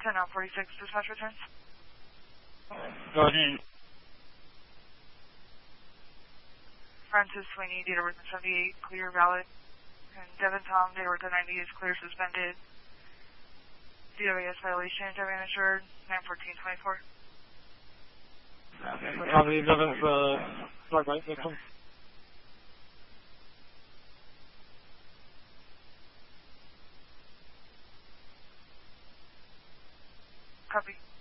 10 out 46, dispatch returns. Go ahead. Francis Sweeney, data worth 78, clear, valid. And Devin Tom, data worth 90 is clear, suspended. DWS violation, driving uninsured, 91424. Copy, Devin's drug bite victim. Copy.